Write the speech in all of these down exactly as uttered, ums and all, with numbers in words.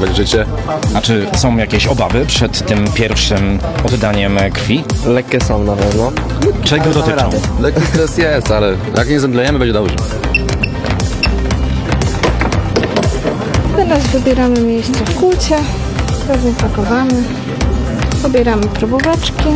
uratować życie. A czy są jakieś obawy przed tym pierwszym oddaniem krwi? Lekkie są na pewno. Czego dotyczą? Lekki stres jest, ale jak nie zemdlejemy, będzie dobrze. Teraz wybieramy miejsce w kulcie, dezynfekowany, pobieramy probóweczki.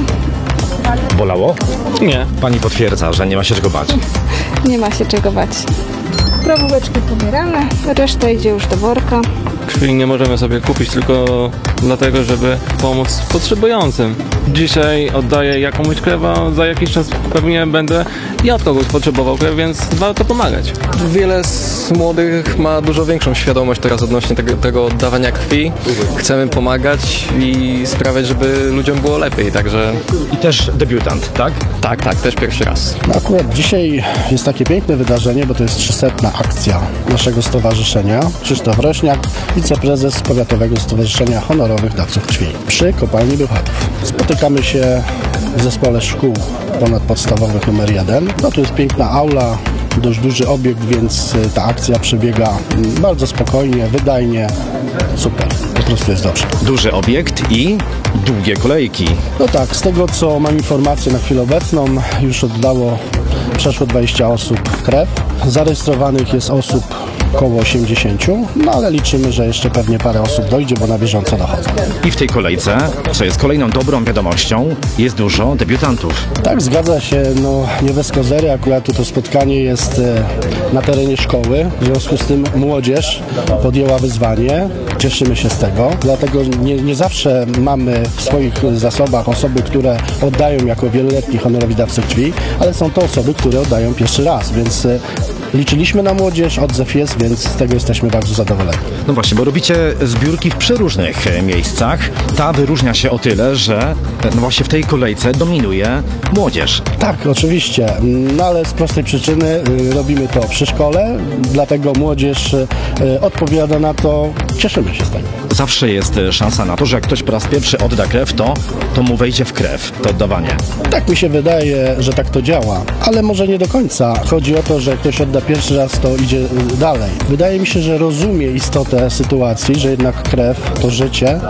Bolało? Nie. Pani potwierdza, że nie ma się czego bać. Nie ma się czego bać. Probóweczki pobierane, reszta idzie już do worka. Krwi nie możemy sobie kupić tylko dlatego, żeby pomóc potrzebującym. Dzisiaj oddaję jakąś krew, a za jakiś czas pewnie będę ja od kogoś potrzebował krew, więc warto pomagać. Wiele z młodych ma dużo większą świadomość teraz odnośnie tego, tego oddawania krwi. Chcemy pomagać i sprawiać, żeby ludziom było lepiej, także I też debiutant, tak? tak, tak, też pierwszy raz. Akurat dzisiaj jest takie piękne wydarzenie, bo to jest trzysetna akcja naszego stowarzyszenia. Krzysztof Rośniak, wiceprezes Powiatowego Stowarzyszenia Honorowych Dawców Krwi przy Kopalni Bełchatów. Spotykamy się w zespole szkół ponadpodstawowych numer jeden. No tu jest piękna aula, dość duży obiekt, więc ta akcja przebiega bardzo spokojnie, wydajnie. Super, po prostu jest dobrze. Duży obiekt i długie kolejki. No tak, z tego co mam informację na chwilę obecną, już oddało przeszło dwadzieścia osób krew. Zarejestrowanych jest osób około osiemdziesiąt, no ale liczymy, że jeszcze pewnie parę osób dojdzie, bo na bieżąco dochodzą. I w tej kolejce, co jest kolejną dobrą wiadomością, jest dużo debiutantów. Tak, zgadza się, no nie bez kozery, akurat to spotkanie jest e, na terenie szkoły, w związku z tym młodzież podjęła wyzwanie, cieszymy się z tego, dlatego nie, nie zawsze mamy w swoich zasobach osoby, które oddają jako wieloletni honorowi dawcy krwi, ale są to osoby, które oddają pierwszy raz, więc e, liczyliśmy na młodzież, odzew jest, więc z tego jesteśmy bardzo zadowoleni. No właśnie, bo robicie zbiórki w przeróżnych e, miejscach. Ta wyróżnia się o tyle, że e, no właśnie w tej kolejce dominuje młodzież. Tak, oczywiście, no ale z prostej przyczyny y, robimy to przy szkole, dlatego młodzież y, odpowiada na to, cieszymy się z tego. Zawsze jest e, szansa na to, że jak ktoś po raz pierwszy odda krew, to, to mu wejdzie w krew to oddawanie. Tak mi się wydaje, że tak to działa, ale może nie do końca. Chodzi o to, że ktoś odda pierwszy raz, to idzie y, dalej. Wydaje mi się, że rozumie istotę sytuacji, że jednak krew to życie.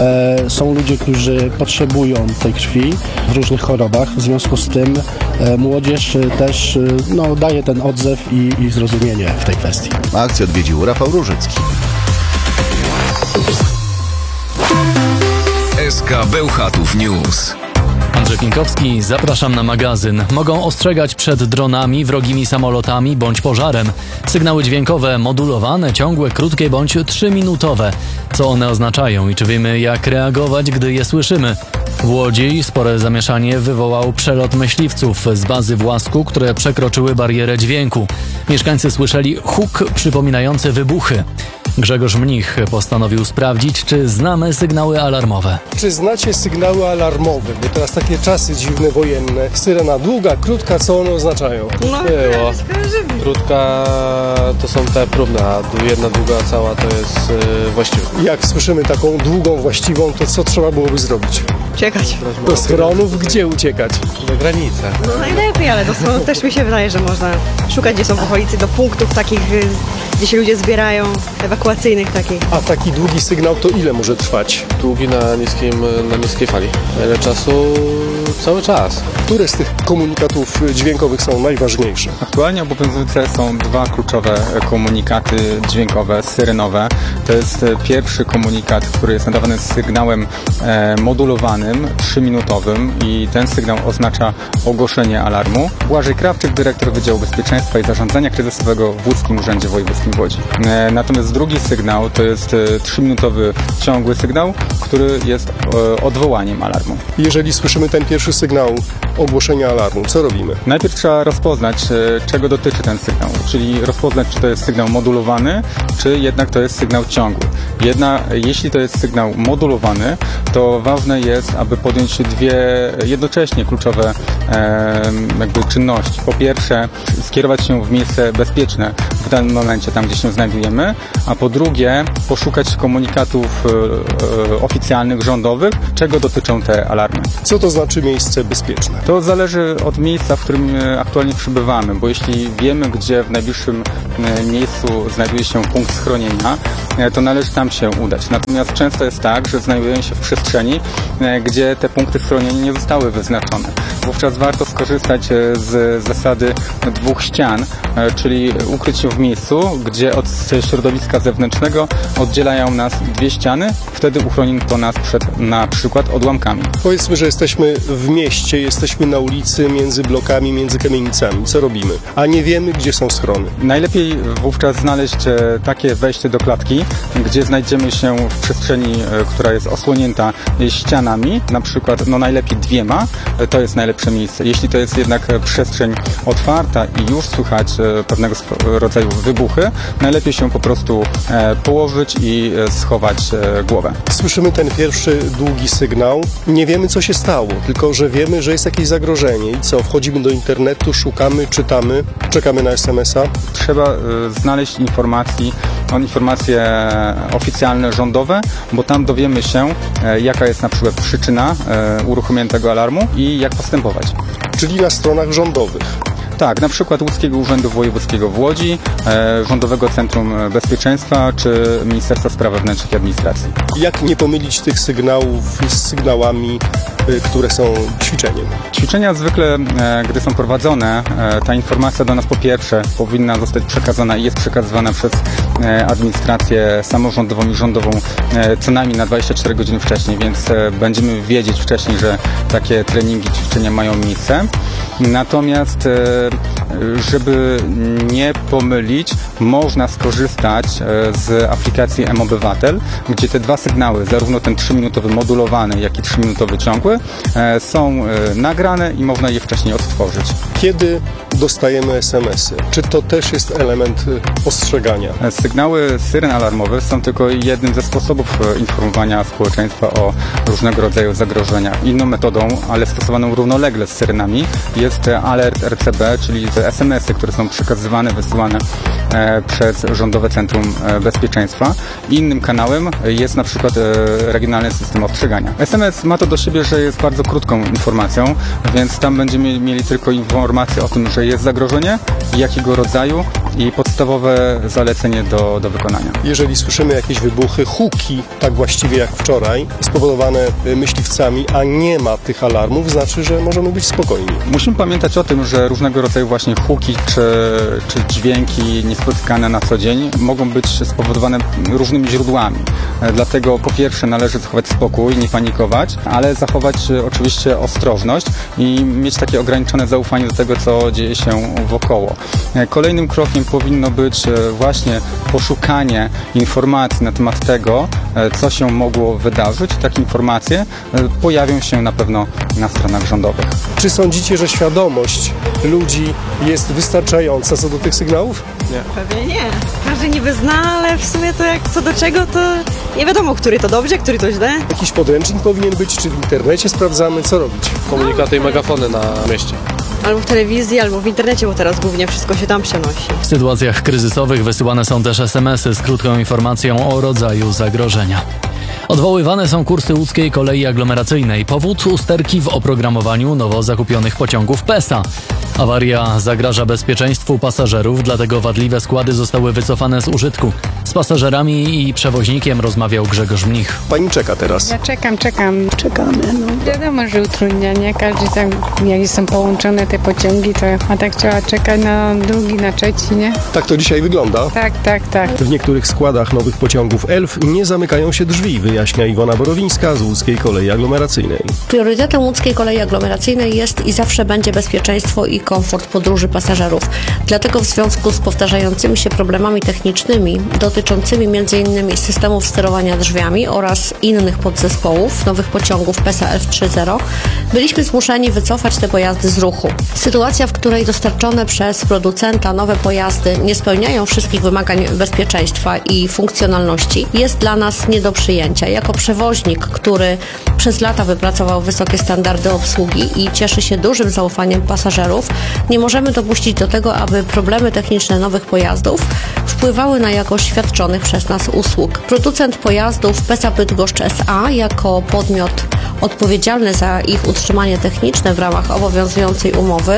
E, są ludzie, którzy potrzebują tej krwi w różnych chorobach, w związku z tym e, młodzież y, też y, no, daje ten odzew i, i zrozumienie w tej kwestii. Akcję odwiedził Rafał Różycki. S K Bełchatów News. Andrzej Pinkowski, zapraszam na magazyn. Mogą ostrzegać przed dronami, wrogimi samolotami bądź pożarem. Sygnały dźwiękowe modulowane, ciągłe, krótkie bądź trzyminutowe. Co one oznaczają i czy wiemy, jak reagować, gdy je słyszymy? W Łodzi spore zamieszanie wywołał przelot myśliwców z bazy w Łasku, które przekroczyły barierę dźwięku. Mieszkańcy słyszeli huk przypominający wybuchy. Grzegorz Mnich postanowił sprawdzić, czy znamy sygnały alarmowe. Czy znacie sygnały alarmowe? Bo teraz takie czasy dziwne, wojenne. Syrena długa, krótka, co one oznaczają? No, było. Krótka to są te próbne, a jedna długa cała to jest yy, właściwa. Jak słyszymy taką długą, właściwą, to co trzeba byłoby zrobić? Uciekać. Do schronów, gdzie uciekać? Do granicy. No najlepiej, ale to są, też mi się wydaje, że można szukać, gdzie są w okolicy, do punktów takich, y, gdzie się ludzie zbierają, ewakuacyjnych takich. A taki długi sygnał to ile może trwać? Długi na, niskim, na niskiej fali. Ile czasu? Cały czas. Które z tych komunikatów dźwiękowych są najważniejsze? Aktualnie obowiązujące są dwa kluczowe komunikaty dźwiękowe, syrenowe. To jest pierwszy komunikat, który jest nadawany z sygnałem e, modulowanym, trzyminutowym i ten sygnał oznacza ogłoszenie alarmu. Błażej Krawczyk, dyrektor Wydziału Bezpieczeństwa i Zarządzania Kryzysowego w Łódzkim Urzędzie Wojewódzkim w Łodzi. E, natomiast drugi sygnał to jest e, trzyminutowy ciągły sygnał, który jest e, odwołaniem alarmu. Jeżeli słyszymy ten pierwszy sygnał ogłoszenia alarmu, co robimy? Najpierw trzeba rozpoznać, czego dotyczy ten sygnał, czyli rozpoznać, czy to jest sygnał modulowany, czy jednak to jest sygnał ciągły. Jedna, jeśli to jest sygnał modulowany, to ważne jest, aby podjąć dwie jednocześnie kluczowe e, jakby czynności. Po pierwsze, skierować się w miejsce bezpieczne w danym momencie, tam gdzie się znajdujemy, a po drugie, poszukać komunikatów e, oficjalnych, rządowych, czego dotyczą te alarmy. Co to znaczy miejsce bezpieczne? To zależy od miejsca, w którym aktualnie przebywamy, bo jeśli wiemy, gdzie w najbliższym miejscu miejscu znajduje się punkt schronienia, to należy tam się udać. Natomiast często jest tak, że znajdują się w przestrzeni, gdzie te punkty schronienia nie zostały wyznaczone. Wówczas warto skorzystać z zasady dwóch ścian, czyli ukryć się w miejscu, gdzie od środowiska zewnętrznego oddzielają nas dwie ściany. Wtedy uchroni to nas przed na przykład odłamkami. Powiedzmy, że jesteśmy w mieście, jesteśmy na ulicy, między blokami, między kamienicami. Co robimy? A nie wiemy, gdzie są schrony. Najlepiej wówczas znaleźć takie wejście do klatki, gdzie znajdziemy się w przestrzeni, która jest osłonięta ścianami, na przykład no najlepiej dwiema, to jest najlepsze miejsce. Jeśli to jest jednak przestrzeń otwarta i już słychać pewnego rodzaju wybuchy, najlepiej się po prostu położyć i schować głowę. Słyszymy ten pierwszy długi sygnał. Nie wiemy, co się stało, tylko że wiemy, że jest jakieś zagrożenie. I co? Wchodzimy do internetu, szukamy, czytamy, czekamy na es em es a. Trzeba znaleźć informacji, informacje oficjalne, rządowe, bo tam dowiemy się, jaka jest na przykład przyczyna uruchomienia tego alarmu i jak postępować. Czyli na stronach rządowych. Tak, na przykład Łódzkiego Urzędu Wojewódzkiego w Łodzi, e, Rządowego Centrum Bezpieczeństwa czy Ministerstwa Spraw Wewnętrznych i Administracji. Jak nie pomylić tych sygnałów z sygnałami, y, które są ćwiczeniem? Ćwiczenia zwykle, e, gdy są prowadzone, e, ta informacja do nas po pierwsze powinna zostać przekazana i jest przekazywana przez e, administrację samorządową i rządową e, co najmniej na dwadzieścia cztery godziny wcześniej, więc e, będziemy wiedzieć wcześniej, że takie treningi, ćwiczenia mają miejsce. Natomiast e, żeby nie pomylić, można skorzystać z aplikacji mObywatel, gdzie te dwa sygnały, zarówno ten trzyminutowy modulowany, jak i trzyminutowy ciągły, są nagrane i można je wcześniej odtworzyć. Kiedy dostajemy es em esy? Czy to też jest element ostrzegania? Sygnały syren alarmowych są tylko jednym ze sposobów informowania społeczeństwa o różnego rodzaju zagrożeniach. Inną metodą, ale stosowaną równolegle z syrenami, jest alert er ce be, czyli es em esy, które są przekazywane, wysyłane e, przez Rządowe Centrum Bezpieczeństwa. Innym kanałem jest na przykład e, regionalny system ostrzegania. es em es ma to do siebie, że jest bardzo krótką informacją, więc tam będziemy mieli tylko informację o tym, że jest zagrożenie, jakiego rodzaju i podstawowe zalecenie do, do wykonania. Jeżeli słyszymy jakieś wybuchy, huki, tak właściwie jak wczoraj, spowodowane myśliwcami, a nie ma tych alarmów, znaczy, że możemy być spokojni. Musimy pamiętać o tym, że różnego rodzaju właśnie huki czy, czy dźwięki niespotykane na co dzień mogą być spowodowane różnymi źródłami. Dlatego po pierwsze należy zachować spokój, nie panikować, ale zachować oczywiście ostrożność i mieć takie ograniczone zaufanie do tego, co dzieje się wokoło. Kolejnym krokiem powinno być właśnie poszukanie informacji na temat tego, co się mogło wydarzyć. Takie informacje pojawią się na pewno na stronach rządowych. Czy sądzicie, że świadomość ludzi jest wystarczająca co do tych sygnałów? Nie. Pewnie nie. Każdy niby zna, ale w sumie to jak co do czego, to nie wiadomo, który to dobrze, który to źle. Jakiś podręcznik powinien być, czy w internecie sprawdzamy, co robić? Komunikaty i megafony na mieście. Albo w telewizji, albo w internecie, bo teraz głównie wszystko się tam przenosi. W sytuacjach kryzysowych wysyłane są też es em esy z krótką informacją o rodzaju zagrożenia. Odwoływane są kursy łódzkiej kolei aglomeracyjnej. Powód usterki w oprogramowaniu nowo zakupionych pociągów PESA. Awaria zagraża bezpieczeństwu pasażerów, dlatego wadliwe składy zostały wycofane z użytku. Z pasażerami i przewoźnikiem rozmawiał Grzegorz Mnich. Pani czeka teraz. Ja czekam, czekam. Czekamy, no. Wiadomo, że utrudnia, nie? Każdy tak, jak są połączone te pociągi, to a tak trzeba czekać na drugi, na trzeci, nie? Tak to dzisiaj wygląda. Tak, tak, tak. W niektórych składach nowych pociągów Elf nie zamykają się drzwi, wyjaśnia Iwona Borowińska z Łódzkiej Kolei Aglomeracyjnej. Priorytetem Łódzkiej Kolei Aglomeracyjnej jest i zawsze będzie bezpieczeństwo i komfort podróży pasażerów. Dlatego w związku z powtarzającymi się problemami technicznymi dotyczącymi m.in. systemów sterowania drzwiami oraz innych podzespołów nowych pociągów PESA Elf trzy zero byliśmy zmuszeni wycofać te pojazdy z ruchu. Sytuacja, w której dostarczone przez producenta nowe pojazdy nie spełniają wszystkich wymagań bezpieczeństwa i funkcjonalności, jest dla nas nie do przyjęcia. Jako przewoźnik, który przez lata wypracował wysokie standardy obsługi i cieszy się dużym zaufaniem pasażerów, nie możemy dopuścić do tego, aby problemy techniczne nowych pojazdów wpływały na jakość świadczonych przez nas usług. Producent pojazdów PESA Bydgoszcz S A jako podmiot odpowiedzialny za ich utrzymanie techniczne w ramach obowiązującej umowy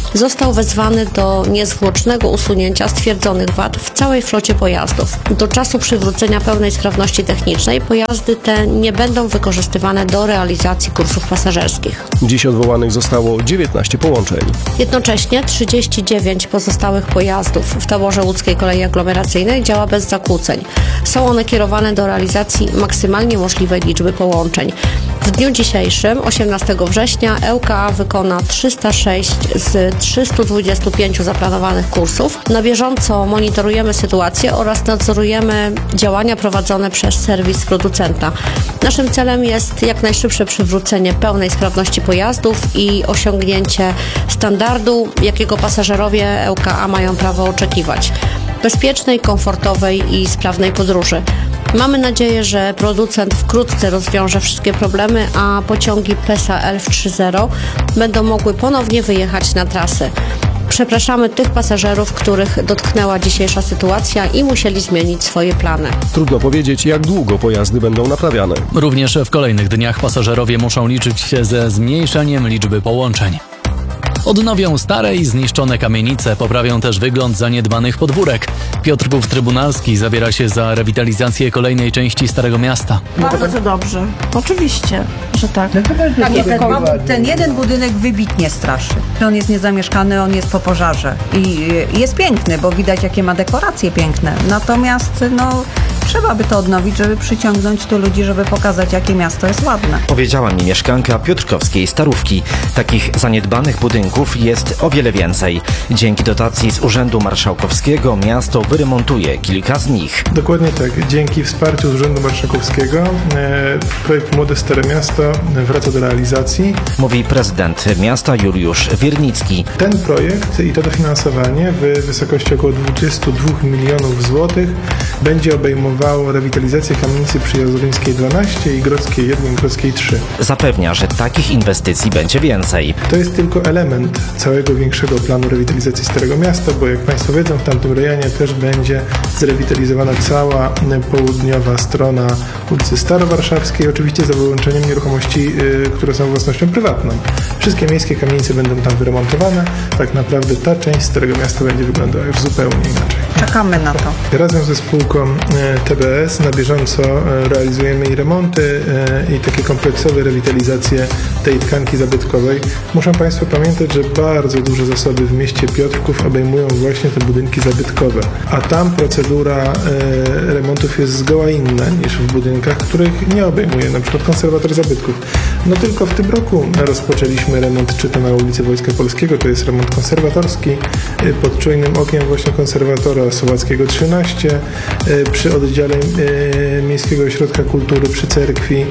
został wezwany do niezwłocznego usunięcia stwierdzonych wad w całej flocie pojazdów. Do czasu przywrócenia pełnej sprawności technicznej pojazdy te nie będą wykorzystywane do realizacji kursów pasażerskich. Dziś odwołanych zostało dziewiętnaście połączeń. Jednocześnie trzydzieści dziewięć pozostałych pojazdów w taborze łódzkiej kolei aglomeracyjnej działa bez zakłóceń. Są one kierowane do realizacji maksymalnie możliwej liczby połączeń. W dniu dzisiejszym, osiemnastego września, E U K A wykona trzysta sześć z trzystu dwudziestu pięciu zaplanowanych kursów. Na bieżąco monitorujemy sytuację oraz nadzorujemy działania prowadzone przez serwis producenta. Naszym celem jest jak najszybsze przywrócenie pełnej sprawności pojazdów i osiągnięcie standardu, jakiego pasażerowie E U K A mają prawo oczekiwać. Bezpiecznej, komfortowej i sprawnej podróży. Mamy nadzieję, że producent wkrótce rozwiąże wszystkie problemy, a pociągi P E S A L W trzy zero będą mogły ponownie wyjechać na trasy. Przepraszamy tych pasażerów, których dotknęła dzisiejsza sytuacja i musieli zmienić swoje plany. Trudno powiedzieć, jak długo pojazdy będą naprawiane. Również w kolejnych dniach pasażerowie muszą liczyć się ze zmniejszeniem liczby połączeń. Odnowią stare i zniszczone kamienice, poprawią też wygląd zaniedbanych podwórek. Piotrków Trybunalski zabiera się za rewitalizację kolejnej części Starego Miasta. Bardzo dobrze. Oczywiście, że tak. Tak, ten, ten jeden budynek wybitnie straszy. On jest niezamieszkany, on jest po pożarze. I jest piękny, bo widać, jakie ma dekoracje piękne. Natomiast no, trzeba by to odnowić, żeby przyciągnąć tu ludzi, żeby pokazać, jakie miasto jest ładne. Powiedziała mi mieszkanka piotrkowskiej Starówki. Takich zaniedbanych budynków jest o wiele więcej. Dzięki dotacji z Urzędu Marszałkowskiego miasto wyremontuje kilka z nich. Dokładnie tak. Dzięki wsparciu z Urzędu Marszałkowskiego e, projekt Młode Stare Miasto wraca do realizacji. Mówi prezydent miasta Juliusz Wiernicki. Ten projekt i to dofinansowanie w wysokości około dwudziestu dwóch milionów złotych będzie obejmowało rewitalizację kamienicy przy Jerozolimskiej dwanaście i Grodzkiej jeden, Grodzkiej trzy. Zapewnia, że takich inwestycji będzie więcej. To jest tylko element całego większego planu rewitalizacji Starego Miasta, bo jak Państwo wiedzą, w tamtym rejonie też będzie zrewitalizowana cała południowa strona ulicy Starowarszawskiej, oczywiście za wyłączeniem nieruchomości, yy, które są własnością prywatną. Wszystkie miejskie kamienice będą tam wyremontowane. Tak naprawdę ta część Starego Miasta będzie wyglądała już zupełnie inaczej. Czekamy na to. Razem ze spółką T B S na bieżąco realizujemy i remonty, i takie kompleksowe rewitalizacje tej tkanki zabytkowej. Muszą Państwo pamiętać, że bardzo duże zasoby w mieście Piotrków obejmują właśnie te budynki zabytkowe, a tam procedura remontów jest zgoła inna niż w budynkach, których nie obejmuje na przykład konserwator zabytków. No tylko w tym roku rozpoczęliśmy remont, czy to na ulicy Wojska Polskiego, to jest remont konserwatorski, pod czujnym okiem właśnie konserwatora Słowackiego trzynaście, przy oddziale Miejskiego Ośrodka Kultury przy cerkwi,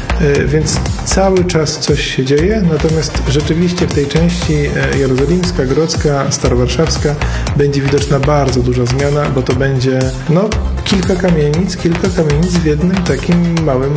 więc cały czas coś się dzieje, natomiast rzeczywiście w tej części jerozolimska, grodzka, starowarszawska będzie widoczna bardzo duża zmiana, bo to będzie no, kilka kamienic, kilka kamienic w jednym takim małym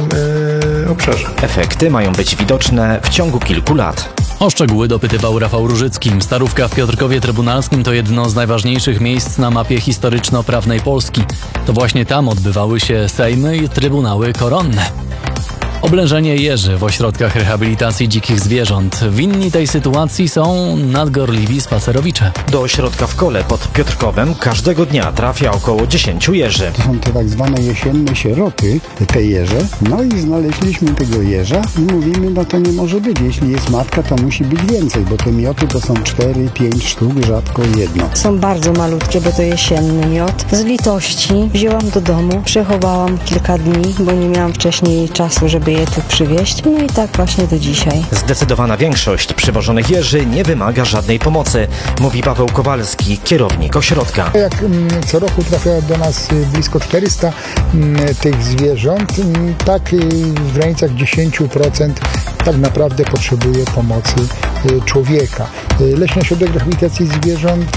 e, obszarze. Efekty mają być widoczne w ciągu kilku lat. O szczegóły dopytywał Rafał Różycki. Starówka w Piotrkowie Trybunalskim to jedno z najważniejszych miejsc na mapie historyczno-prawnej Polski. To właśnie tam odbywały się sejmy i trybunały koronne. Oblężenie jeży w ośrodkach rehabilitacji dzikich zwierząt. Winni tej sytuacji są nadgorliwi spacerowicze. Do ośrodka w Kole pod Piotrkowem każdego dnia trafia około dziesięciu jeży. To są te tak zwane jesienne sieroty, te jeże. No i znaleźliśmy tego jeża i mówimy, no to nie może być. Jeśli jest matka, to musi być więcej, bo te mioty to są cztery, pięć sztuk, rzadko jedno. Są bardzo malutkie, bo to jesienny miot. Z litości wzięłam do domu, przechowałam kilka dni, bo nie miałam wcześniej czasu, żeby je tu przywieźć. No i tak właśnie do dzisiaj. Zdecydowana większość przywożonych jeży nie wymaga żadnej pomocy, mówi Paweł Kowalski, kierownik ośrodka. Jak co roku trafia do nas blisko czterysta tych zwierząt, tak w granicach dziesięć procent tak naprawdę potrzebuje pomocy człowieka. Leśny Ośrodek Rehabilitacji Zwierząt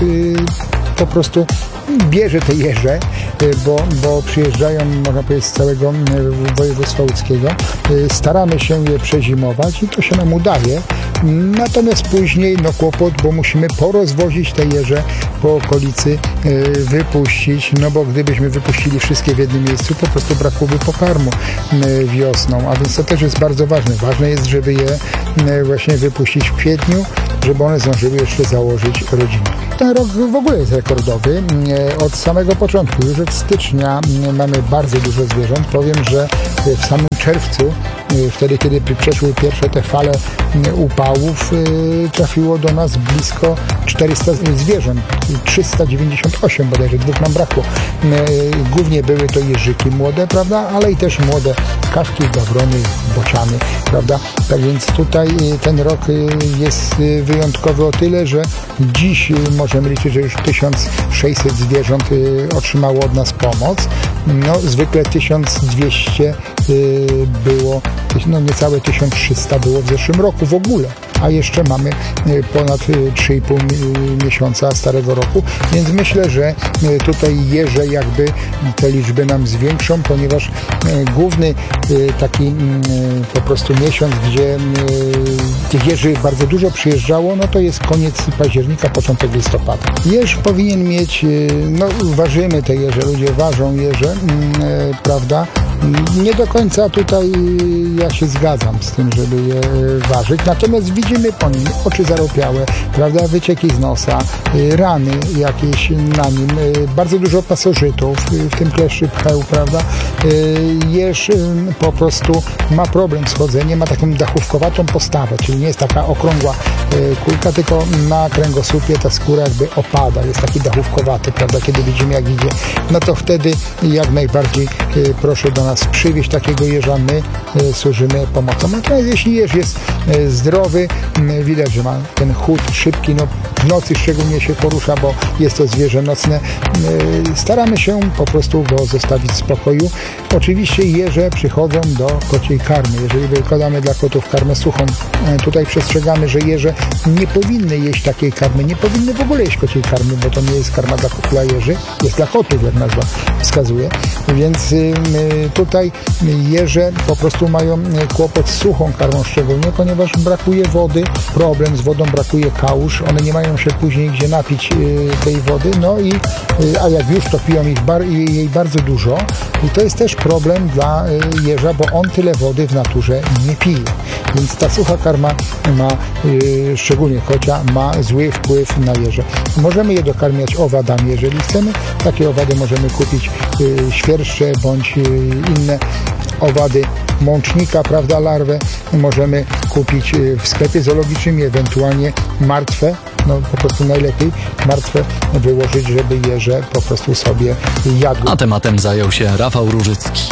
po prostu bierze te jeże, bo, bo przyjeżdżają, można powiedzieć, z całego województwa łódzkiego. Staramy się je przezimować i to się nam udaje. Natomiast później no kłopot, bo musimy porozwozić te jeże po okolicy, wypuścić, no bo gdybyśmy wypuścili wszystkie w jednym miejscu, po prostu brakłoby pokarmu wiosną, a więc to też jest bardzo ważne. Ważne jest, żeby je właśnie wypuścić w kwietniu, żeby one zdążyły jeszcze założyć rodzinę. Ten rok w ogóle jest rekordowy. Od samego początku, już od stycznia mamy bardzo dużo zwierząt. Powiem, że w samym czerwcu, wtedy kiedy przeszły pierwsze te fale upałów, trafiło do nas blisko czterysta zwierząt, trzysta dziewięćdziesiąt osiem bodajże, dwóch nam brakło. Głównie były to jeżyki młode, prawda, ale i też młode kaszki, gawrony, bociany, prawda. Tak więc tutaj ten rok jest wyjątkowy o tyle, że dziś możemy liczyć, że już tysiąc sześćset zwierząt otrzymało od nas pomoc. No, zwykle tysiąc dwieście było, no niecałe tysiąc trzysta było w zeszłym roku w ogóle, a jeszcze mamy ponad trzy i pół miesiąca starego roku, więc myślę, że tutaj jeże jakby te liczby nam zwiększą, ponieważ główny taki po prostu miesiąc, gdzie tych jeży bardzo dużo przyjeżdżało, no to jest koniec października, początek listopada. Jeż powinien mieć, no ważymy te jeże, ludzie ważą jeże, prawda? Nie do końca tutaj ja się zgadzam z tym, żeby je ważyć, natomiast widzimy po nim oczy zaropiałe, prawda, wycieki z nosa, rany jakieś na nim, bardzo dużo pasożytów, w tym kleszczy pcheł, prawda. Jeż po prostu ma problem z chodzeniem, ma taką dachówkowatą postawę, czyli nie jest taka okrągła kulka, tylko na kręgosłupie ta skóra jakby opada, jest taki dachówkowaty, prawda, kiedy widzimy jak idzie, no to wtedy jak najbardziej proszę do nas przywieźć takiego jeża, my służymy pomocą. Natomiast jeśli jeż jest zdrowy, widać, że ma ten chód szybki, no w nocy szczególnie się porusza, bo jest to zwierzę nocne, staramy się po prostu go zostawić w spokoju. Oczywiście jeże przychodzą do kociej karmy. Jeżeli wykładamy dla kotów karmę suchą, tutaj przestrzegamy, że jeże nie powinny jeść takiej karmy, nie powinny w ogóle jeść kociej karmy, bo to nie jest karma dla, dla jeży, jest dla kotów, jak nazwa wskazuje. Więc tutaj jeże po prostu mają kłopot z suchą karmą szczególnie, ponieważ brakuje wody, problem z wodą, brakuje kałuż, one nie mają się później gdzie napić tej wody, no i a jak już to piją ich bar, jej bardzo dużo i to jest też problem dla jeża, bo on tyle wody w naturze nie pije. Więc ta sucha karma ma, szczególnie kocia, ma zły wpływ na jeże. Możemy je dokarmiać owadami, jeżeli chcemy. Takie owady możemy kupić świerszcze bądź inne owady mącznika, prawda, larwę możemy kupić w sklepie zoologicznym i ewentualnie martwe, no po prostu najlepiej martwe wyłożyć, żeby jeże po prostu sobie jadły. A tematem zajął się Rafał Różycki.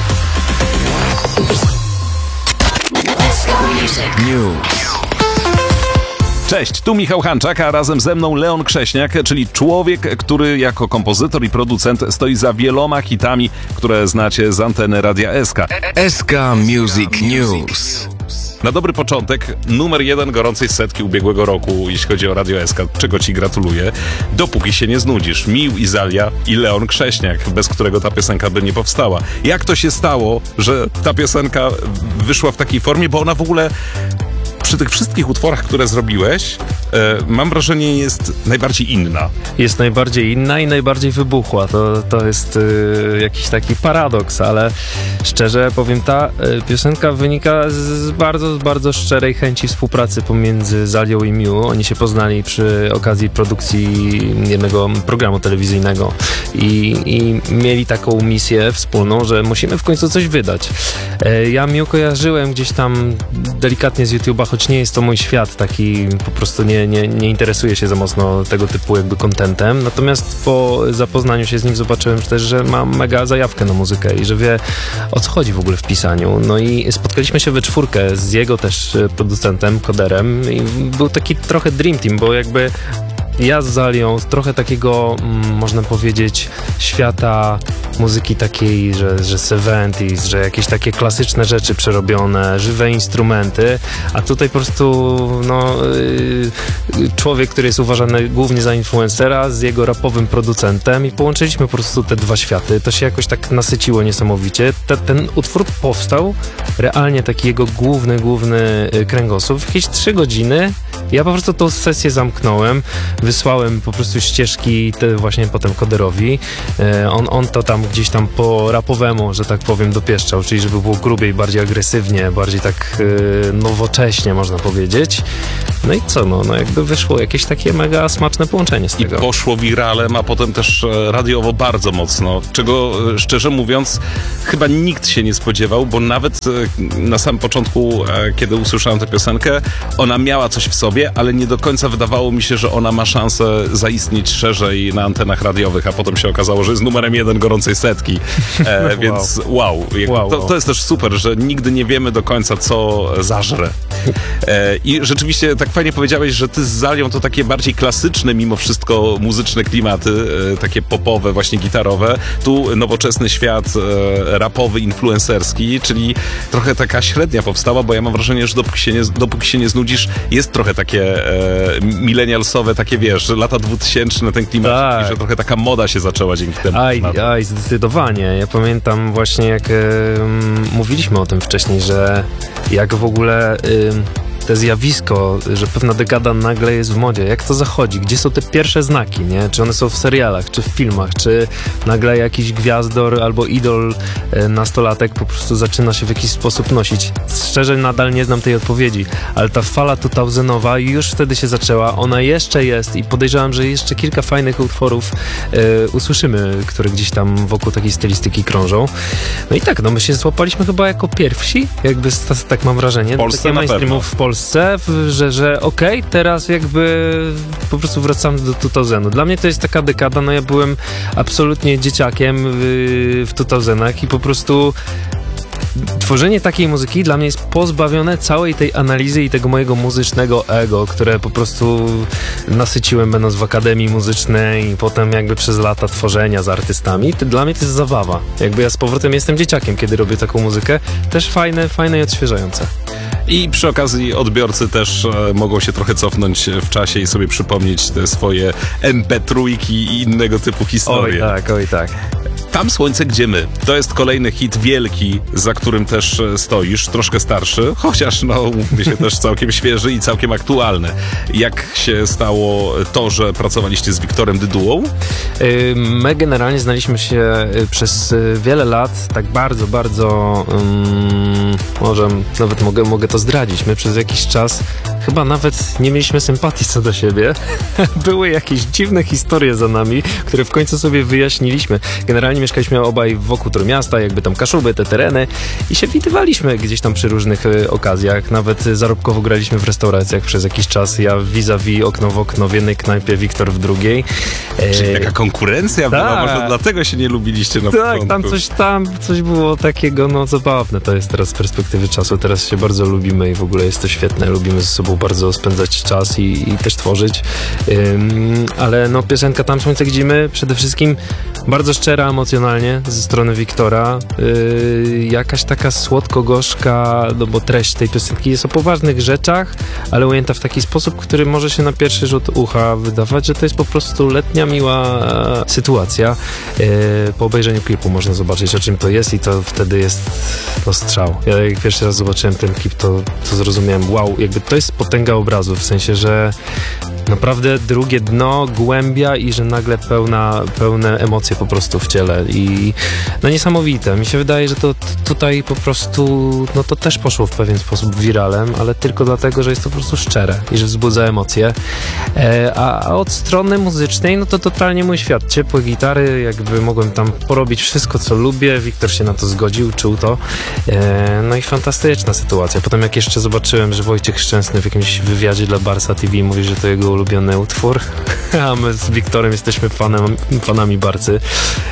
News. Cześć, tu Michał Hanczak, a razem ze mną Leon Krześniak, czyli człowiek, który jako kompozytor i producent stoi za wieloma hitami, które znacie z anteny Radia S K. S K Music News. Na dobry początek, numer jeden gorącej setki ubiegłego roku, jeśli chodzi o Radio S K, czego Ci gratuluję. Dopóki się nie znudzisz. Mił Izalia i Leon Krześniak, bez którego ta piosenka by nie powstała. Jak to się stało, że ta piosenka wyszła w takiej formie, bo ona w ogóle przy tych wszystkich utworach, które zrobiłeś, e, mam wrażenie, jest najbardziej inna. Jest najbardziej inna i najbardziej wybuchła. To, to jest y, jakiś taki paradoks, ale szczerze powiem, ta y, piosenka wynika z bardzo, bardzo szczerej chęci współpracy pomiędzy Zalią i Miu. Oni się poznali przy okazji produkcji jednego programu telewizyjnego i, i mieli taką misję wspólną, że musimy w końcu coś wydać. E, ja Miu kojarzyłem gdzieś tam delikatnie z YouTube'a, choć nie jest to mój świat, taki po prostu nie, nie, nie interesuję się za mocno tego typu jakby contentem, natomiast po zapoznaniu się z nim zobaczyłem też, że ma mega zajawkę na muzykę i że wie, o co chodzi w ogóle w pisaniu. No i spotkaliśmy się we czwórkę z jego też producentem, koderem i był taki trochę dream team, bo jakby ja z Zalią z trochę takiego, mm, można powiedzieć, świata muzyki takiej, że, że seventies, że jakieś takie klasyczne rzeczy przerobione, żywe instrumenty, a tutaj po prostu no, yy, człowiek, który jest uważany głównie za influencera z jego rapowym producentem i połączyliśmy po prostu te dwa światy. To się jakoś tak nasyciło niesamowicie. Te, ten utwór powstał, realnie taki jego główny, główny kręgosłup. W jakieś trzy godziny ja po prostu tą sesję zamknąłem. wysłałem po prostu ścieżki te właśnie potem Koderowi. E, on, on to tam gdzieś tam po rapowemu, że tak powiem, dopieszczał, czyli żeby było grubiej, bardziej agresywnie, bardziej tak e, nowocześnie, można powiedzieć. No i co, no, no jakby wyszło jakieś takie mega smaczne połączenie z tego. I poszło wiralem, a potem też e, radiowo bardzo mocno, czego e, szczerze mówiąc chyba nikt się nie spodziewał, bo nawet e, na samym początku, e, kiedy usłyszałem tę piosenkę, ona miała coś w sobie, ale nie do końca wydawało mi się, że ona ma szansę zaistnieć szerzej na antenach radiowych, a potem się okazało, że jest numerem jeden gorącej setki. E, wow. Więc wow, jakby wow, to, wow. to jest też super, że nigdy nie wiemy do końca, co zażre. E, I rzeczywiście tak fajnie powiedziałeś, że ty z Zalią to takie bardziej klasyczne mimo wszystko muzyczne klimaty, e, takie popowe, właśnie gitarowe. Tu nowoczesny świat e, rapowy, influencerski, czyli trochę taka średnia powstała, bo ja mam wrażenie, że dopóki się nie, dopóki się nie znudzisz, jest trochę takie e, milenialsowe, takie wiesz, lata dwutysięczne, ten klimat, tak. i że trochę taka moda się zaczęła dzięki temu. Aj, aj, zdecydowanie. Ja pamiętam właśnie, jak e, mówiliśmy o tym wcześniej, że jak w ogóle e, te zjawisko, że pewna dekada nagle jest w modzie. Jak to zachodzi? Gdzie są te pierwsze znaki, nie? Czy one są w serialach, czy w filmach, czy nagle jakiś gwiazdor albo idol e, nastolatek po prostu zaczyna się w jakiś sposób nosić? Szczerze nadal nie znam tej odpowiedzi, ale ta fala dwutysięczna już wtedy się zaczęła. Ona jeszcze jest i podejrzewam, że jeszcze kilka fajnych utworów e, usłyszymy, które gdzieś tam wokół takiej stylistyki krążą. No i tak, no my się złapaliśmy chyba jako pierwsi, jakby tak mam wrażenie. W Polsce takie na pewno. mainstreamów w Polsce, że, że okej, okay, teraz jakby po prostu wracamy do dwutysięcznych. Dla mnie to jest taka dekada, no ja byłem absolutnie dzieciakiem w dwutysięcznych i po prostu tworzenie takiej muzyki dla mnie jest pozbawione całej tej analizy i tego mojego muzycznego ego, które po prostu nasyciłem będąc w akademii muzycznej i potem jakby przez lata tworzenia z artystami. To dla mnie to jest zabawa. Jakby ja z powrotem jestem dzieciakiem, kiedy robię taką muzykę. Też fajne, fajne i odświeżające. I przy okazji odbiorcy też e, mogą się trochę cofnąć w czasie i sobie przypomnieć te swoje em pe trzy i innego typu historie. Oj tak, oj tak. Tam słońce, gdzie my. To jest kolejny hit wielki, za którym też stoisz, troszkę starszy, chociaż no, mówmy się, też całkiem świeży i całkiem aktualny. Jak się stało to, że pracowaliście z Wiktorem Dydułą? My generalnie znaliśmy się przez wiele lat, tak bardzo, bardzo um, może nawet mogę, mogę to zdradzić. My przez jakiś czas chyba nawet nie mieliśmy sympatii co do siebie. Były jakieś dziwne historie za nami, które w końcu sobie wyjaśniliśmy. Generalnie mieszkaliśmy obaj wokół Trójmiasta, jakby tam Kaszuby, te tereny i się widywaliśmy gdzieś tam przy różnych y, okazjach. Nawet zarobkowo graliśmy w restauracjach przez jakiś czas. Ja vis-a-vis, okno w okno w jednej knajpie, Wiktor w drugiej. Czyli taka konkurencja tak. była, może dlatego się nie lubiliście na tak, początku. tam coś tam, coś było takiego, no zabawne. To jest teraz z perspektywy czasu. Teraz się bardzo lubimy i w ogóle jest to świetne. Lubimy ze sobą bardzo spędzać czas i, i też tworzyć. Ym, ale no piosenka Tam słońce, gdzie my przede wszystkim bardzo szczera emocjonalnie ze strony Wiktora. Yy, jakaś taka słodko-gorzka, no bo treść tej piosenki jest o poważnych rzeczach, ale ujęta w taki sposób, który może się na pierwszy rzut ucha wydawać, że to jest po prostu letnia, miła sytuacja. Yy, po obejrzeniu klipu można zobaczyć, o czym to jest i to wtedy jest no, strzał. Ja jak pierwszy raz zobaczyłem ten klip, to, to zrozumiałem, wow, jakby to jest potęga obrazu, w sensie, że naprawdę drugie dno, głębia i że nagle pełna, pełne emocje po prostu w ciele i no niesamowite. Mi się wydaje, że to t- tutaj po prostu no to też poszło w pewien sposób wiralem, ale tylko dlatego, że jest to po prostu szczere i że wzbudza emocje. E, a, a od strony muzycznej, no to totalnie mój świat. Ciepłe gitary, jakby mogłem tam porobić wszystko, co lubię. Wiktor się na to zgodził, czuł to. E, no i fantastyczna sytuacja. Potem jak jeszcze zobaczyłem, że Wojciech Szczęsny w jakimś wywiadzie dla Barsa T V mówi, że to jego ulubiony utwór, a my z Wiktorem jesteśmy fanem, fanami Barcy,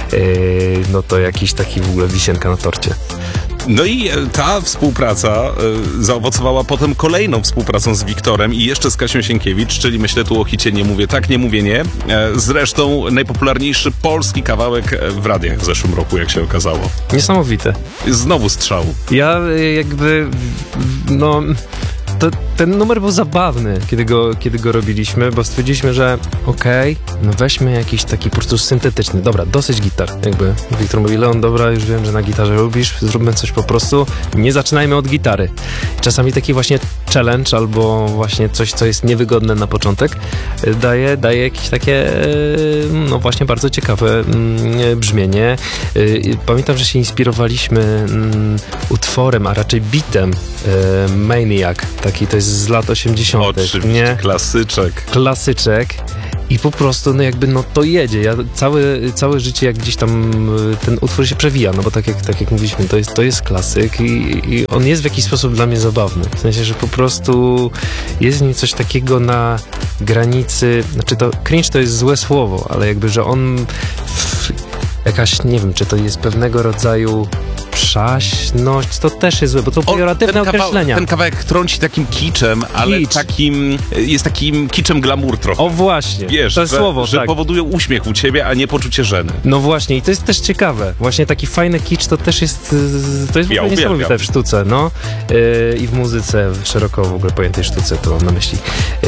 yy, no to jakiś taki w ogóle wisienka na torcie. No i ta współpraca y, zaowocowała potem kolejną współpracą z Wiktorem i jeszcze z Kasią Sienkiewicz, czyli myślę tu o hicie Nie mówię tak, nie mówię nie. E, zresztą najpopularniejszy polski kawałek w radiach w zeszłym roku, jak się okazało. Niesamowite. Znowu strzał. Ja jakby, no... To ten numer był zabawny, kiedy go, kiedy go robiliśmy, bo stwierdziliśmy, że okej, okay, no weźmy jakiś taki po prostu syntetyczny. Dobra, dosyć gitar. Jakby Wiktor mówi, Leon, dobra, już wiem, że na gitarze lubisz, zróbmy coś po prostu, nie zaczynajmy od gitary. Czasami taki właśnie challenge albo właśnie coś, co jest niewygodne na początek, daje, daje jakieś takie, no właśnie bardzo ciekawe brzmienie. Pamiętam, że się inspirowaliśmy utworem, a raczej bitem Maniac, taki to jest z lat osiemdziesiątych. Oczywiście, nie? klasyczek. Klasyczek. I po prostu, no jakby, no to jedzie. Ja całe, całe życie, jak gdzieś tam ten utwór się przewija, no bo tak jak, tak jak mówiliśmy, to jest, to jest klasyk i, i on jest w jakiś sposób dla mnie zabawny. W sensie, że po prostu jest w nim coś takiego na granicy, znaczy to cringe to jest złe słowo, ale jakby, że on w, jakaś, nie wiem, czy to jest pewnego rodzaju przaśność, to też jest złe, bo to pejoratywne określenia. Ten kawałek trąci takim kiczem, ale Kicz. takim, jest takim kiczem glamour trochę. O właśnie, wiesz, to jest że, słowo, że tak. powodują uśmiech u ciebie, a nie poczucie żeny. No właśnie, i to jest też ciekawe. Właśnie taki fajny kicz to też jest, to jest w Ja ogóle niesamowite uwielbiam. w sztuce, no. Yy, I w muzyce, w szeroko w ogóle pojętej sztuce, to mam na myśli.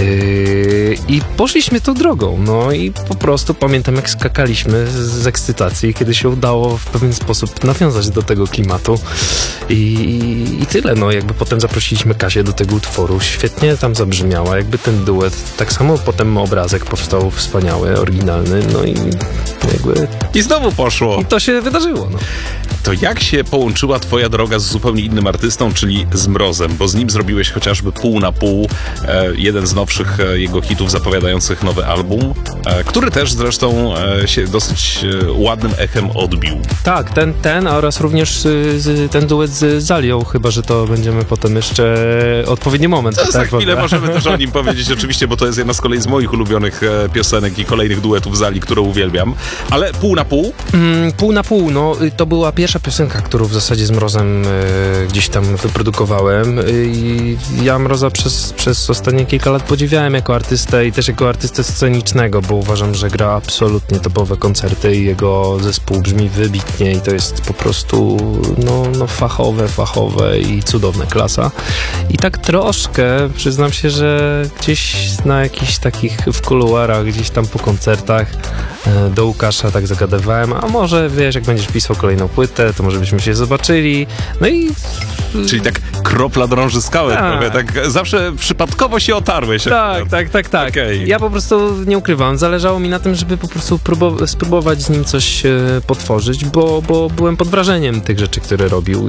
Yy, I poszliśmy tą drogą, no i po prostu pamiętam, jak skakaliśmy z, z ekscytacji, kiedy się udało w pewien sposób nawiązać do tego klimatu. I, i, I tyle, no jakby potem zaprosiliśmy Kasię do tego utworu, świetnie tam zabrzmiała, jakby ten duet, tak samo potem obrazek powstał wspaniały, oryginalny, no i jakby... I znowu poszło. I to się wydarzyło, no. To jak się połączyła twoja droga z zupełnie innym artystą, czyli z Mrozem, bo z nim zrobiłeś chociażby pół na pół, e, jeden z nowszych e, jego hitów zapowiadających nowy album, e, który też zresztą e, się dosyć e, ładnym echem odbił. Tak, ten, ten oraz również y, z, ten duet z Zalią, chyba że to będziemy potem jeszcze odpowiedni moment. To tak, za chwilę prawda? możemy też o nim powiedzieć oczywiście, bo to jest jedna z kolei z moich ulubionych e, piosenek i kolejnych duetów Zali, którą uwielbiam. Ale pół na pół? Mm, pół na pół, no y, to była pierwsza piosenka, którą w zasadzie z Mrozem y, gdzieś tam wyprodukowałem y, i ja Mroza przez, przez ostatnie kilka lat podziwiałem jako artystę i też jako artystę scenicznego, bo uważam, że gra absolutnie topowe koncerty i jego zespół brzmi wybitnie i to jest po prostu no, no fachowe, fachowe i cudowne, klasa. I tak troszkę, przyznam się, że gdzieś na jakichś takich w kuluarach, gdzieś tam po koncertach e, do Łukasza tak zagadywałem, a może wiesz, jak będziesz pisał kolejną płytę, to może byśmy się zobaczyli. No i... Czyli tak kropla drąży skałę Tak. trochę, tak zawsze przypadkowo się otarłeś. Tak, tak, tak, tak. Okay. Ja po prostu nie ukrywam, zależało mi na tym, żeby po prostu próbow- spróbować z nim coś e, potworzyć, bo, bo byłem pod wrażeniem tych rzeczy, które robił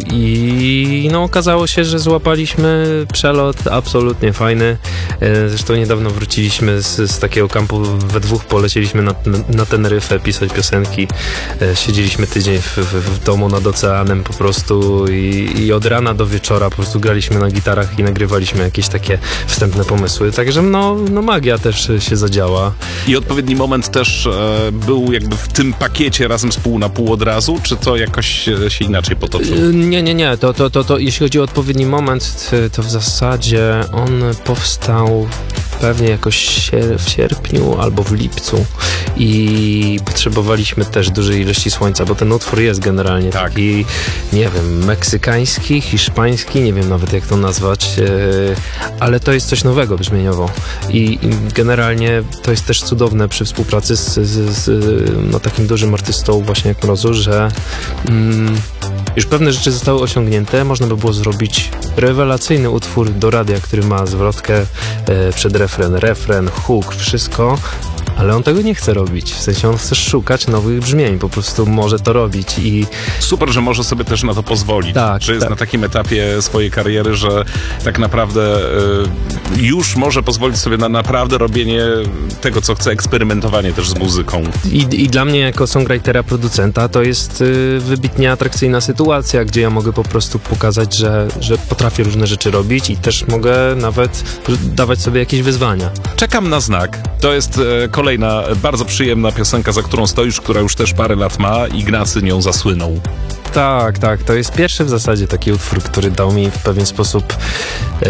i no okazało się, że złapaliśmy przelot absolutnie fajny. E, zresztą niedawno wróciliśmy z, z takiego kampu, we dwóch polecieliśmy na, na Teneryfę pisać piosenki. E, siedzieliśmy tydzień w, w, w domu nad oceanem po prostu i, i od rana do wieczora po prostu graliśmy na gitarach i nagrywaliśmy jakieś takie wstępne pomysły. Także no, no magia też się zadziała. I odpowiedni moment też e, był jakby w tym pakiecie razem z pół na pół od razu, czy to jakoś e, się inaczej potoczyło? Nie, nie, nie. To, to, to, to, jeśli chodzi o odpowiedni moment, to w zasadzie on powstał pewnie jakoś sier- w sierpniu albo w lipcu i potrzebowaliśmy też dużej ilości słońca, bo ten utwór jest generalnie tak. taki, nie wiem, meksykański, hiszpański, nie wiem nawet jak to nazwać, yy, ale to jest coś nowego brzmieniowo i, i generalnie to jest też cudowne przy współpracy z, z, z no, takim dużym artystą właśnie jak Mrozu, że mm, już pewne rzeczy zostały osiągnięte, można by było zrobić rewelacyjny utwór do radia, który ma zwrotkę e, przed refren, refren, hook, wszystko, ale on tego nie chce robić, w sensie on chce szukać nowych brzmień, po prostu może to robić i... Super, że może sobie też na to pozwolić, tak, że jest tak. na takim etapie swojej kariery, że tak naprawdę y, już może pozwolić sobie na naprawdę robienie tego, co chce, eksperymentowanie też z muzyką. I, i dla mnie jako songwritera, producenta to jest y, wybitnie atrakcyjna sytuacja, gdzie ja mogę po prostu pokazać, że, że potrafię różne rzeczy robić i też mogę nawet dawać sobie jakieś wyzwania. Czekam na znak. To jest e, kolejna bardzo przyjemna piosenka, za którą stoisz, która już też parę lat ma. Ignacy nią zasłynął. Tak, tak. To jest pierwszy w zasadzie taki utwór, który dał mi w pewien sposób yy,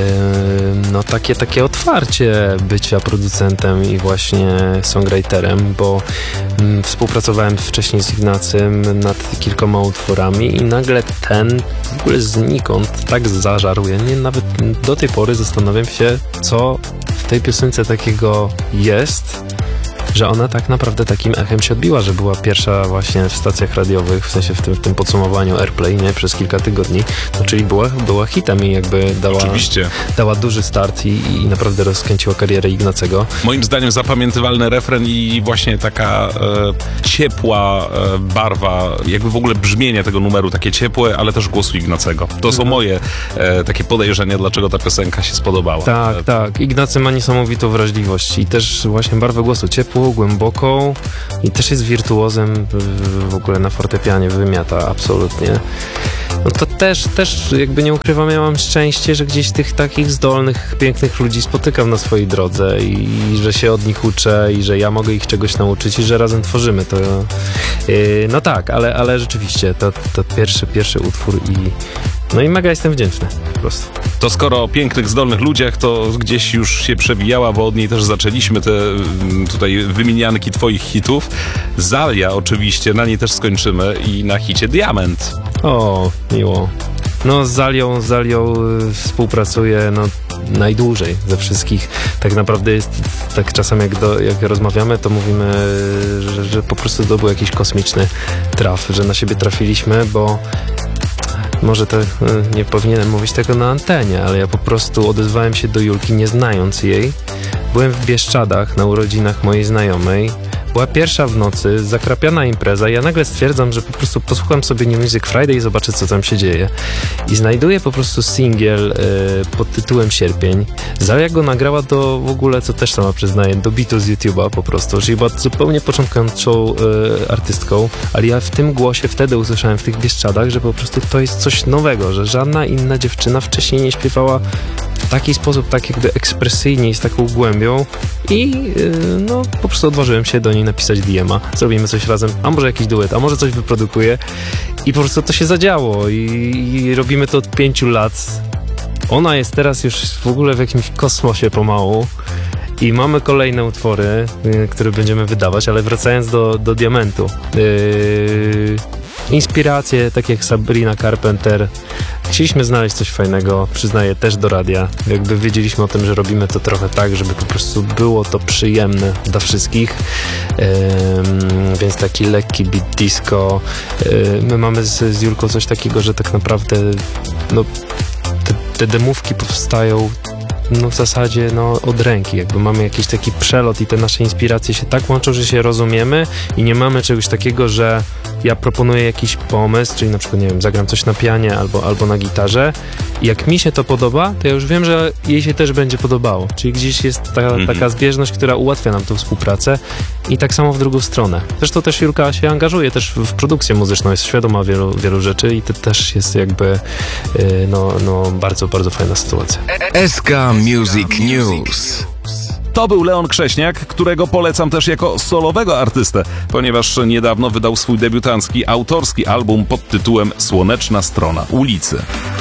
no takie, takie otwarcie bycia producentem i właśnie songwriterem, bo Mm, Współpracowałem wcześniej z Ignacym nad kilkoma utworami i nagle ten w ogóle znikąd tak zażarł. Ja nie, nawet do tej pory zastanawiam się, co w tej piosence takiego jest, że ona tak naprawdę takim echem się odbiła, że była pierwsza właśnie w stacjach radiowych, w sensie w tym, w tym podsumowaniu Airplay, nie? Przez kilka tygodni, no czyli była, była hitem i jakby dała, Oczywiście. dała duży start i, i naprawdę rozkręciła karierę Ignacego. Moim zdaniem zapamiętywalny refren i właśnie taka e, ciepła e, barwa, jakby w ogóle brzmienie tego numeru, takie ciepłe, ale też głosu Ignacego. To są moje e, takie podejrzenia, dlaczego ta piosenka się spodobała. Tak, tak. Ignacy ma niesamowitą wrażliwość i też właśnie barwę głosu ciepłą, głęboką i też jest wirtuozem w ogóle na fortepianie, wymiata absolutnie. No to też, też jakby nie ukrywam, ja mam szczęście, że gdzieś tych takich zdolnych, pięknych ludzi spotykam na swojej drodze i, i że się od nich uczę i że ja mogę ich czegoś nauczyć i że razem tworzymy to. Yy, no tak, ale, ale rzeczywiście to, to pierwszy, pierwszy utwór i no i mega jestem wdzięczny po prostu. To skoro o pięknych, zdolnych ludziach, to gdzieś już się przewijała, bo od niej też zaczęliśmy te tutaj wymienianki twoich hitów. Zalia oczywiście, na niej też skończymy i na hicie Diament. O, miło. No z Zalią, z Zalią y, współpracuję no, najdłużej ze wszystkich. Tak naprawdę jest tak czasem jak, do, jak rozmawiamy, to mówimy, że, że po prostu to był jakiś kosmiczny traf, że na siebie trafiliśmy, bo może to y, nie powinienem mówić tego na antenie, ale ja po prostu odezwałem się do Julki nie znając jej. Byłem w Bieszczadach na urodzinach mojej znajomej. Była pierwsza w nocy, zakrapiana impreza i ja nagle stwierdzam, że po prostu posłucham sobie New Music Friday i zobaczę, co tam się dzieje. I znajduję po prostu singiel y, pod tytułem Sierpień. Zalia go nagrała do w ogóle, co też sama przyznaję, do bitu z YouTube'a po prostu, czyli była zupełnie początkującą y, artystką, ale ja w tym głosie wtedy usłyszałem w tych Bieszczadach, że po prostu to jest coś nowego, że żadna inna dziewczyna wcześniej nie śpiewała w taki sposób, tak jakby ekspresyjnie i z taką głębią i yy, no po prostu odważyłem się do niej napisać D M a, zrobimy coś razem, a może jakiś duet, a może coś wyprodukuję i po prostu to się zadziało i, i robimy to od pięciu lat. Ona jest teraz już w ogóle w jakimś kosmosie pomału i mamy kolejne utwory, yy, które będziemy wydawać, ale wracając do, do Diamentu. Yy, inspiracje, tak jak Sabrina Carpenter. Chcieliśmy znaleźć coś fajnego, przyznaję, też do radia. Jakby wiedzieliśmy o tym, że robimy to trochę tak, żeby po prostu było to przyjemne dla wszystkich. Ym, więc taki lekki beat disco. Yy, my mamy z, z Julką coś takiego, że tak naprawdę no, te, te demówki powstają no w zasadzie no, od ręki, jakby mamy jakiś taki przelot i te nasze inspiracje się tak łączą, że się rozumiemy i nie mamy czegoś takiego, że ja proponuję jakiś pomysł, czyli na przykład, nie wiem, zagram coś na pianie albo, albo na gitarze i jak mi się to podoba, to ja już wiem, że jej się też będzie podobało, czyli gdzieś jest ta, mm-hmm. taka zbieżność, która ułatwia nam tę współpracę i tak samo w drugą stronę. Zresztą też Julka się angażuje też w produkcję muzyczną, jest świadoma wielu, wielu rzeczy i to też jest jakby yy, no, no bardzo, bardzo fajna sytuacja. S K Music News. To był Leon Krześniak, którego polecam też jako solowego artystę, ponieważ niedawno wydał swój debiutancki, autorski album pod tytułem Słoneczna strona ulicy.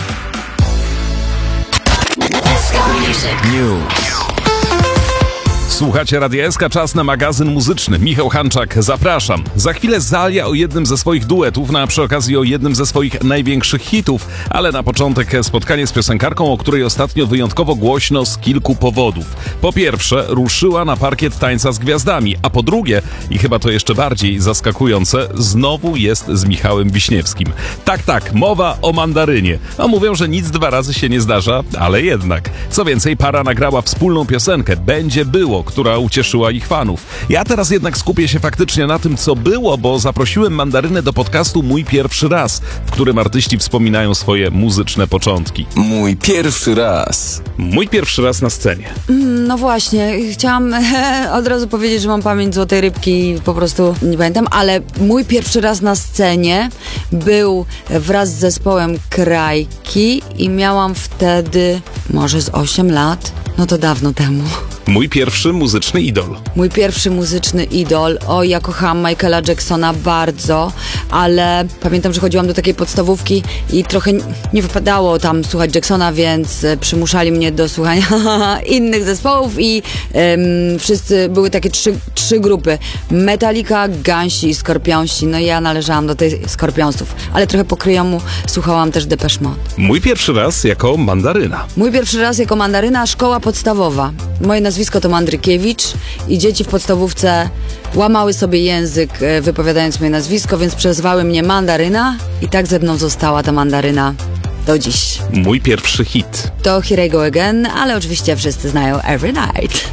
News. Słuchacie Radia S K, czas na magazyn muzyczny. Michał Hanczak, zapraszam. Za chwilę Zalia o jednym ze swoich duetów, no a przy okazji o jednym ze swoich największych hitów, ale na początek spotkanie z piosenkarką, o której ostatnio wyjątkowo głośno z kilku powodów. Po pierwsze, ruszyła na parkiet Tańca z Gwiazdami, a po drugie, i chyba to jeszcze bardziej zaskakujące, znowu jest z Michałem Wiśniewskim. Tak, tak, mowa o mandarynie. A mówią, że nic dwa razy się nie zdarza, ale jednak. Co więcej, para nagrała wspólną piosenkę Będzie było, która ucieszyła ich fanów. Ja teraz jednak skupię się faktycznie na tym, co było, bo zaprosiłem Mandarynę do podcastu Mój Pierwszy Raz, w którym artyści wspominają swoje muzyczne początki. Mój pierwszy raz. Mój pierwszy raz na scenie. No właśnie, chciałam od razu powiedzieć, że mam pamięć złotej rybki, po prostu nie pamiętam, ale mój pierwszy raz na scenie był wraz z zespołem Krajki i miałam wtedy może z osiem lat, no to dawno temu. Mój pierwszy muzyczny idol. Mój pierwszy muzyczny idol. O, ja kochałam Michaela Jacksona bardzo, ale pamiętam, że chodziłam do takiej podstawówki i trochę nie wypadało tam słuchać Jacksona, więc przymuszali mnie do słuchania innych zespołów i um, wszyscy, były takie trzy, trzy grupy. Metallica, Gansi i Skorpionsi. No i ja należałam do tej Skorpionsów, ale trochę po kryjomu słuchałam też Depeche Mode. Mój pierwszy raz jako mandaryna. Mój pierwszy raz jako mandaryna, szkoła podstawowa. Moje nazwisko to Mandrykiewicz i dzieci w podstawówce łamały sobie język wypowiadając moje nazwisko, więc przezwały mnie Mandaryna i tak ze mną została ta mandaryna do dziś. Mój pierwszy hit. To Here I Go Again, ale oczywiście wszyscy znają Every Night.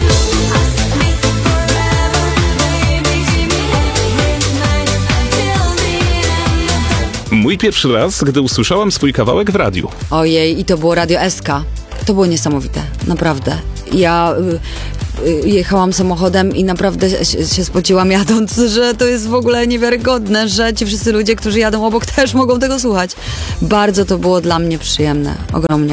Mój pierwszy raz, gdy usłyszałam swój kawałek w radiu. Ojej, i to było Radio S K. To było niesamowite, naprawdę. Ja y, y, jechałam samochodem i naprawdę się, się spociłam jadąc, że to jest w ogóle niewiarygodne, że ci wszyscy ludzie, którzy jadą obok, też mogą tego słuchać. Bardzo to było dla mnie przyjemne, ogromnie.